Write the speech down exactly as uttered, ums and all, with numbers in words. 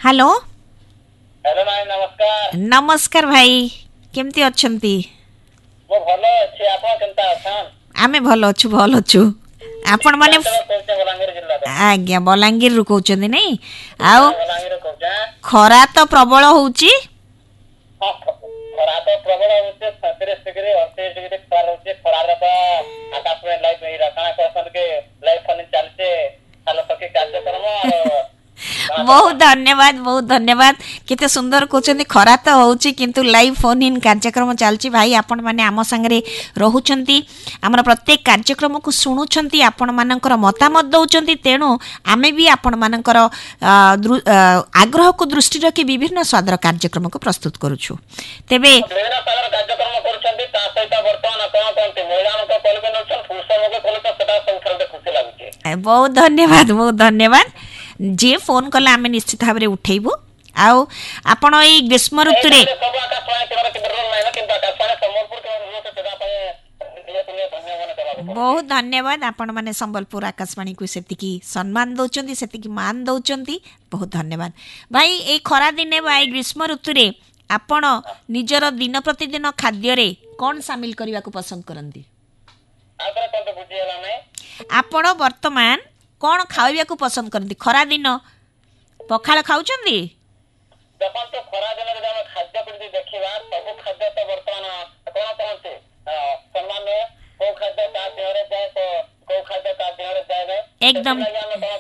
Hello hello भाई नमस्कार। नमस्कार भाई केमती अछंती? वो भलो अछि आपण केनता अछन? आमे भलो अछु भलो अछु आपण माने बलांगीर जिल्ला रो आज्ञा बलांगीर रु कहउछन्ती नै आउ बलांगीर कहउछा खरा तो प्रबल होउची हां खरा तो प्रबल होउची सैंतीस डिग्री अड़तीस डिग्री खरा होउची खरा रे तो आकाश में लाइट नहीं रखना कहसन के लाइट फनी चलते हालो सके कार्यक्रम और बहुत धन्यवाद बहुत धन्यवाद केते सुंदर कहउछन्ती खरा तो होउची किंतु लाइव फोन इन कार्यक्रम चलची भाई आपण माने आम संगरे रहुछन्ती हमर प्रत्येक कार्यक्रम को सुनुछन्ती आपण मानकर मतामत दउछन्ती तेणु आमे भी आपण मानकर आग्रह को दृष्टि रखी विभिन्न स्वादर कार्यक्रम को प्रस्तुत करूछु तेबे विभिन्न स्वादर कार्यक्रम करूछन्ती ता सहित वर्तमान कोन कोनती महिला को कॉल के नछन पुरुष को कॉल तो सदा सब थरते खुशी लागुची। बहुत धन्यवाद बहुत धन्यवाद जे फोन कले आमे निश्चित भाव उठेबू आउ आपण ए ग्रीष्म ऋतु रे बहुत धन्यवाद आपण माने संबलपुर आकाशवाणी को सेतिकी सम्मान दउचंती सेतिकी मान दउचंती बहुत धन्यवाद भाई ए खरा दिने भाई ग्रीष्म ऋतु रे आपण निजर दिन प्रतिदिन खाद्य रे कोन शामिल करबा को पसंद करंती? आपण वर्तमान कोन खाइबा को पसंद करंती? खरा दिन पखाल खाउचंती? देखन तो खरा दिन रे हम खाद्य प्रति देखिबा सब खाद्य तो वर्तमान कोन कहते सम्मान को खाद्य का देहरे जाए तो को खाद्य का देहरे जाए एकदम